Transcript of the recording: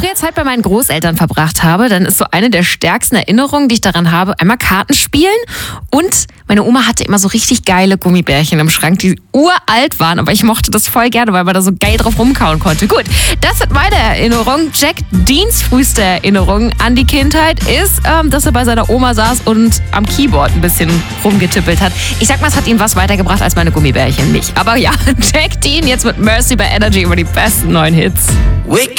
früher Zeit bei meinen Großeltern verbracht habe, dann ist so eine der stärksten Erinnerungen, die ich daran habe, einmal Kartenspielen und meine Oma hatte immer so richtig geile Gummibärchen im Schrank, die uralt waren, aber ich mochte das voll gerne, weil man da so geil drauf rumkauen konnte. Gut, das sind meine Erinnerungen. Jack Deans früheste Erinnerung an die Kindheit ist, dass er bei seiner Oma saß und am Keyboard ein bisschen rumgetippelt hat. Ich sag mal, es hat ihm was weitergebracht als meine Gummibärchen nicht. Aber ja, Jack Dean jetzt mit Mercy bei Energy über die besten neuen Hits.